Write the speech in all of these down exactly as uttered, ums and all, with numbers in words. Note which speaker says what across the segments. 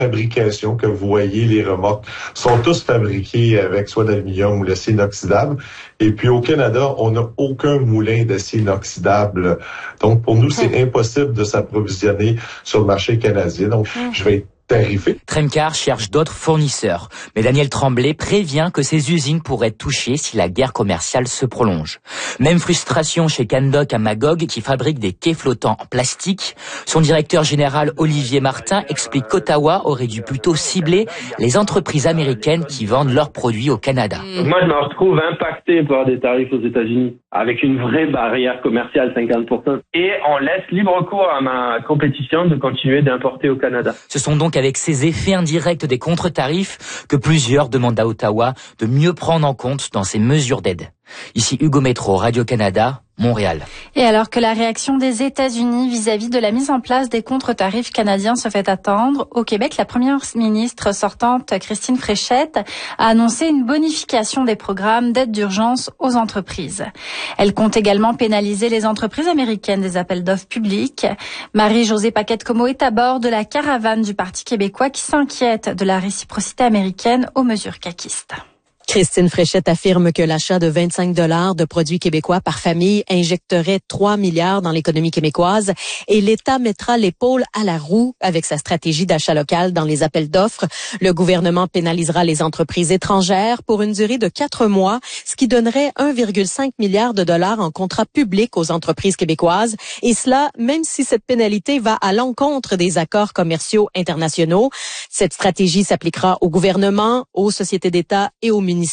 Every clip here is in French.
Speaker 1: fabrication que vous voyez, les remorques, sont tous fabriqués avec soit d'aluminium ou l'acier inoxydable. Et puis au Canada, on n'a aucun moulin d'acier inoxydable. Donc pour nous, c'est impossible de s'approvisionner sur le marché canadien. Donc je vais être tarifé.
Speaker 2: Tremcar cherche d'autres fournisseurs, mais Daniel Tremblay prévient que ces usines pourraient être touchées si la guerre commerciale se prolonge. Même frustration chez Candoc à Magog qui fabrique des quais flottants en plastique. Son directeur général Olivier Martin explique qu'Ottawa aurait dû plutôt cibler les entreprises américaines qui vendent leurs produits au Canada.
Speaker 3: Moi, je me retrouve impacté par des tarifs aux États-Unis avec une vraie barrière commerciale cinquante pour cent et on laisse libre cours à ma compétition de continuer d'importer au Canada.
Speaker 2: Ce sont donc avec ces effets indirects des contre-tarifs que plusieurs demandent à Ottawa de mieux prendre en compte dans ces mesures d'aide. Ici Hugo Métro, Radio-Canada, Montréal.
Speaker 4: Et alors que la réaction des États-Unis vis-à-vis de la mise en place des contre-tarifs canadiens se fait attendre, au Québec, la première ministre sortante, Christine Fréchette, a annoncé une bonification des programmes d'aide d'urgence aux entreprises. Elle compte également pénaliser les entreprises américaines des appels d'offres publics. Marie-Josée Paquette-Comeau est à bord de la caravane du Parti québécois qui s'inquiète de la réciprocité américaine aux mesures caquistes.
Speaker 5: Christine Fréchette affirme que l'achat de vingt-cinq dollars de produits québécois par famille injecterait trois milliards dans l'économie québécoise et l'État mettra l'épaule à la roue avec sa stratégie d'achat local dans les appels d'offres. Le gouvernement pénalisera les entreprises étrangères pour une durée de quatre mois, ce qui donnerait un virgule cinq milliard de dollars en contrats publics aux entreprises québécoises. Et cela, même si cette pénalité va à l'encontre des accords commerciaux internationaux. Cette stratégie s'appliquera au gouvernement, aux sociétés d'État et aux municipalités.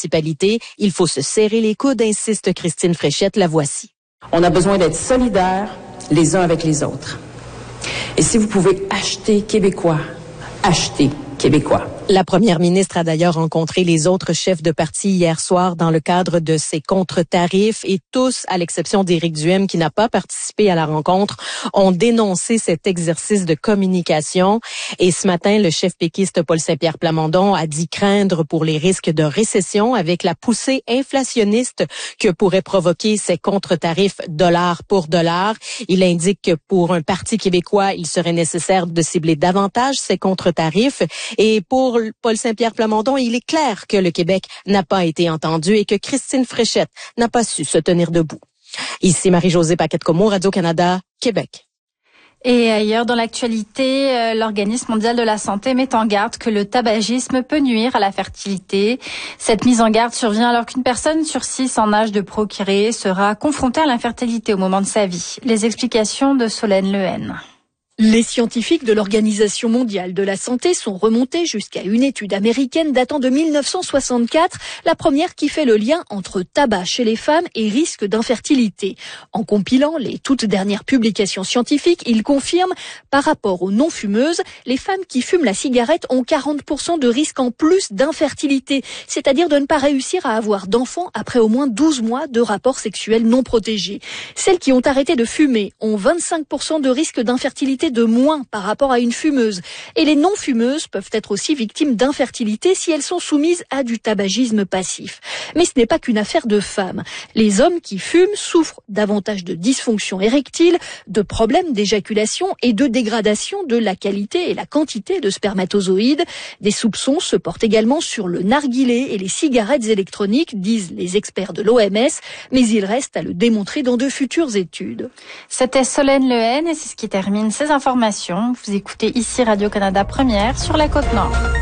Speaker 5: Il faut se serrer les coudes, insiste Christine Fréchette. La voici.
Speaker 6: On a besoin d'être solidaires les uns avec les autres. Et si vous pouvez acheter québécois, achetez québécois.
Speaker 5: La première ministre a d'ailleurs rencontré les autres chefs de parti hier soir dans le cadre de ces contre-tarifs et tous, à l'exception d'Éric Duhaime qui n'a pas participé à la rencontre, ont dénoncé cet exercice de communication. Et ce matin, le chef péquiste Paul Saint-Pierre Plamondon a dit craindre pour les risques de récession avec la poussée inflationniste que pourraient provoquer ces contre-tarifs dollar pour dollar. Il indique que pour un parti québécois, il serait nécessaire de cibler davantage ces contre-tarifs. Et pour Paul Saint-Pierre Plamondon, il est clair que le Québec n'a pas été entendu et que Christine Fréchette n'a pas su se tenir debout. Ici Marie-Josée Paquette-Comeau, Radio-Canada, Québec.
Speaker 4: Et ailleurs dans l'actualité, l'Organisme mondial de la santé met en garde que le tabagisme peut nuire à la fertilité. Cette mise en garde survient alors qu'une personne sur six en âge de procréer sera confrontée à l'infertilité au moment de sa vie. Les explications de Solène Lehen.
Speaker 7: Les scientifiques de l'Organisation mondiale de la santé sont remontés jusqu'à une étude américaine datant de mille neuf cent soixante-quatre, la première qui fait le lien entre tabac chez les femmes et risque d'infertilité. En compilant les toutes dernières publications scientifiques, ils confirment, par rapport aux non-fumeuses, les femmes qui fument la cigarette ont quarante pour cent de risque en plus d'infertilité, c'est-à-dire de ne pas réussir à avoir d'enfants après au moins douze mois de rapports sexuels non protégés. Celles qui ont arrêté de fumer ont vingt-cinq pour cent de risque d'infertilité de moins par rapport à une fumeuse. Et les non-fumeuses peuvent être aussi victimes d'infertilité si elles sont soumises à du tabagisme passif. Mais ce n'est pas qu'une affaire de femmes. Les hommes qui fument souffrent davantage de dysfonction érectile, de problèmes d'éjaculation et de dégradation de la qualité et la quantité de spermatozoïdes. Des soupçons se portent également sur le narguilé et les cigarettes électroniques, disent les experts de l'O M S, mais il reste à le démontrer dans de futures études.
Speaker 4: C'était Solène Lehen et c'est ce qui termine ces informations. Vous écoutez ici Radio-Canada Première sur la Côte-Nord.